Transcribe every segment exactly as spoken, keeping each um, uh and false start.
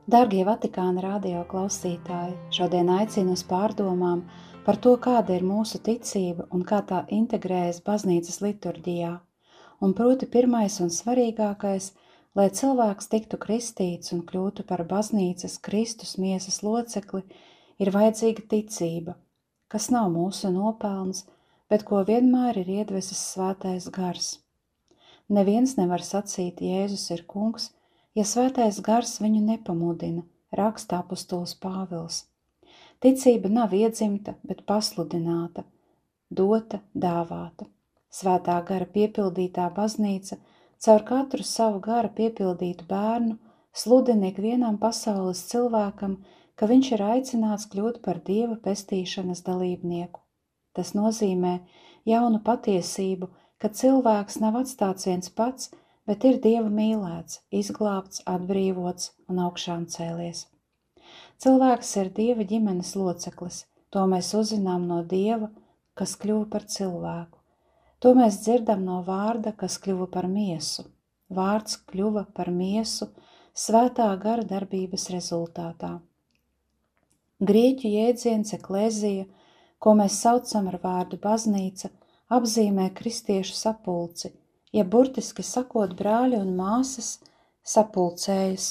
Dārgie Vatikāna radio klausītāji, šodien aicinu uz pārdomām par to, kāda ir mūsu ticība un kā tā integrējas baznīcas liturģijā. Un proti pirmais un svarīgākais, lai cilvēks tiktu kristīts un kļūtu par baznīcas Kristus miesas locekli, ir vajadzīga ticība, kas nav mūsu nopelns, bet ko vienmēr ir iedvesis svētais gars. Neviens nevar sacīt, Jēzus ir kungs, ja svētais gars viņu nepamudina, raksta apustulis Pāvils. Ticība nav iedzimta, bet pasludināta, dota, dāvāta. Svētā gara piepildītā baznīca caur katru savu gara piepildītu bērnu sludina ikvienam pasaules cilvēkam, ka viņš ir aicināts kļūt par Dieva pestīšanas dalībnieku. Tas nozīmē jaunu patiesību, ka cilvēks nav atstāts viens pats, bet ir Dieva mīlēts, izglābts, atbrīvots un augšām cēlies. Cilvēks ir Dieva ģimenes loceklis, to mēs uzzinām no Dieva, kas kļuva par cilvēku. To mēs dzirdam no vārda, kas kļuva par miesu. Vārds kļuva par miesu svētā gara darbības rezultātā. Grieķu jēdziens eklēzija, ko mēs saucam ar vārdu baznīca, apzīmē kristiešu sapulci, ja burtiski sakot brāļi un māsas sapulcējas.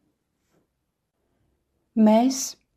Mēs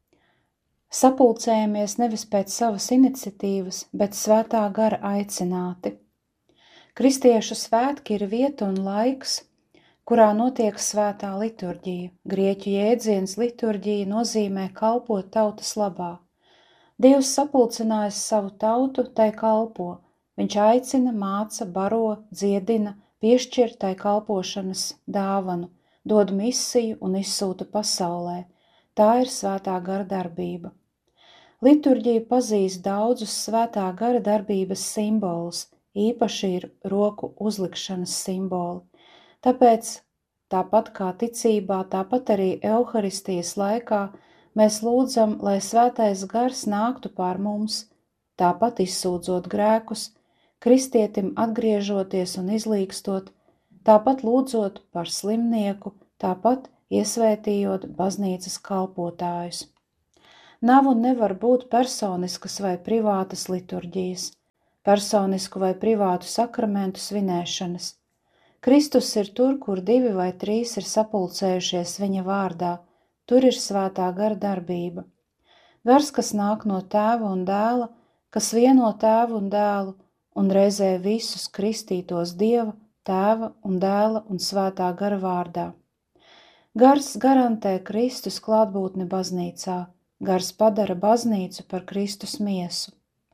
sapulcējamies nevis pēc savas iniciatīvas, bet svētā gara aicināti. Kristiešu svētki ir vieta un laiks, kurā notiek svētā liturģija. Grieķu jēdziens liturģija nozīmē kalpot tautas labā. Dievs sapulcinājis savu tautu, tai kalpo. Viņš aicina, māca, baro, dziedina, piešķir tai kalpošanas dāvanu, dod misiju un izsūta pasaulē. Tā ir svētā gara darbība. Liturģija pazīst daudzus svētā gara darbības simbolus, īpaši ir roku uzlikšanas simboli. Tāpēc, tāpat kā ticībā, tāpat arī Euharistijas laikā mēs lūdzam, lai svētais gars nāktu pār mums, tāpat izsūdzot grēkus, kristietim atgriežoties un izlīgstot, tāpat lūdzot par slimnieku, tāpat iesvētījot baznīcas kalpotājus. Nav un nevar būt personiskas vai privātas liturģijas, personisku vai privātu sakramentu svinēšanas. Kristus ir tur, kur divi vai trīs ir sapulcējušies viņa vārdā, tur ir svētā gara darbība. Gars, kas nāk no tēva un dēla, kas vieno tēvu un dēlu, un reizē visus kristītos Dieva, tēva un dēla un svētā gara vārdā. Gars garantē Kristus klātbūtni baznīcā, gars padara baznīcu par Kristus miesu.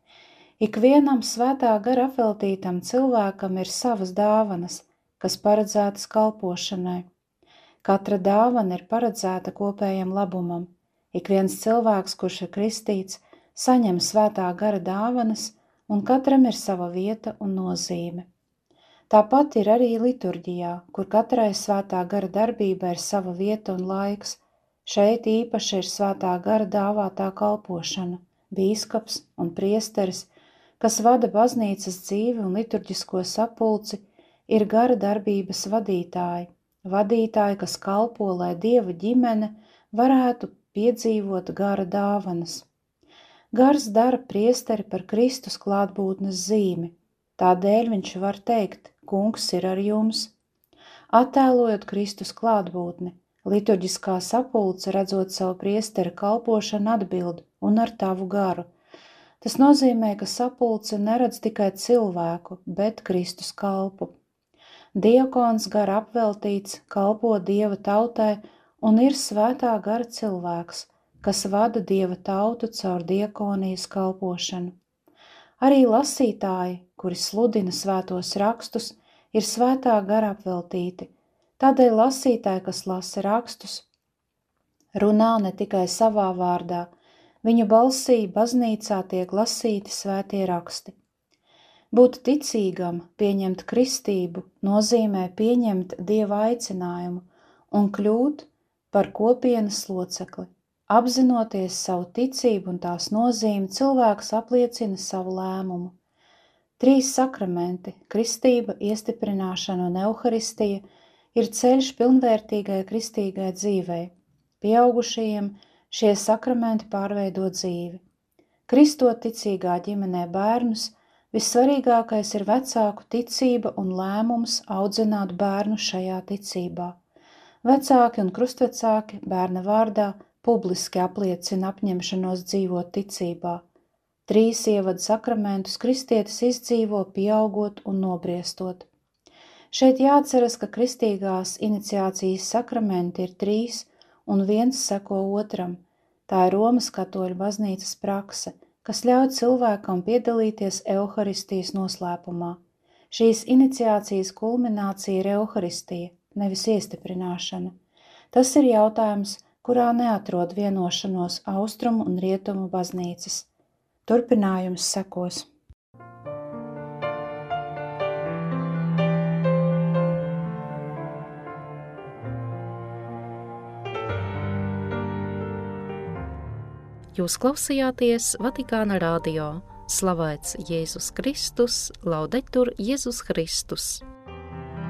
Ikvienam svētā gara apveltītam cilvēkam ir savas dāvanas, kas paredzētas kalpošanai. Katra dāvana ir paredzēta kopējam labumam. Ik viens cilvēks, kurš ir kristīts, saņem svētā gara dāvanas, un katram ir sava vieta un nozīme. Tāpat ir arī liturģijā, kur katrai svētā gara darbība ir sava vieta un laiks. Šeit īpaši ir svētā gara dāvātā kalpošana, bīskaps un priesteris, kas vada baznīcas dzīvi un liturģisko sapulci, ir gara darbības vadītāji, vadītāji, kas kalpo, lai Dieva ģimene varētu piedzīvot gara dāvanas. Gars dara priesteri par Kristus klātbūtnes zīmi, tādēļ viņš var teikt, kungs ir ar jums. Attēlojot Kristus klātbūtni, liturģiskā sapulce, redzot savu priesteri kalpošanu, atbild un ar tavu garu. Tas nozīmē, ka sapulce neredz tikai cilvēku, bet Kristus kalpu. Diakons gara apveltīts, kalpo Dieva tautai un ir svētā gara cilvēks, kas vada Dieva tautu caur diakonijas kalpošanu. Arī lasītāji, kuri sludina svētos rakstus, ir svētā gara apveltīti. Tādēļ lasītāji, kas lasa rakstus, runā ne tikai savā vārdā, viņu balsī baznīcā tiek lasīti svētie raksti. Būt ticīgam, pieņemt kristību, nozīmē pieņemt Dieva aicinājumu un kļūt par kopienas locekli. Apzinoties savu ticību un tās nozīmi, cilvēks apliecina savu lēmumu. Trīs sakramenti – kristība, iestiprināšana un euharistija – ir ceļš pilnvērtīgai kristīgai dzīvei. Pieaugušajiem šie sakramenti pārveido dzīvi. Kristot ticīgā ģimenē bērnus, vissvarīgākais ir vecāku ticība un lēmums audzināt bērnu šajā ticībā. Vecāki un krustvecāki bērna vārdā publiski apliecina apņemšanos dzīvot ticībā. Trīs ievadu sakramentus kristietis izdzīvo, pieaugot un nobriestot. Šeit jāatceras, ka kristīgās iniciācijas sakramenti ir trīs, un viens seko otram. Tā ir Romas katoļu baznīcas prakse, kas ļauj cilvēkam piedalīties Euharistijas noslēpumā. Šīs iniciācijas kulminācija ir Euharistija, nevis iestiprināšana. Tas ir jautājums, kurā neatrod vienošanos austrumu un rietumu baznīcas. Turpinājums sekos. Jūs klausījāties Vatikāna radio. Slavēts Jēzus Kristus, laudetur Jēzus Kristus.